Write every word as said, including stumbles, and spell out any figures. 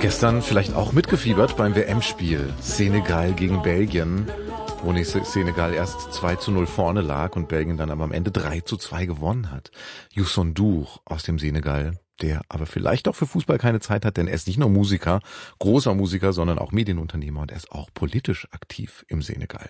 Gestern vielleicht auch mitgefiebert beim W M-Spiel Senegal gegen Belgien, wo Senegal erst zwei zu null vorne lag und Belgien dann aber am Ende drei zu zwei gewonnen hat. Youssou N'Dour aus dem Senegal, der aber vielleicht auch für Fußball keine Zeit hat, denn er ist nicht nur Musiker, großer Musiker, sondern auch Medienunternehmer und er ist auch politisch aktiv im Senegal.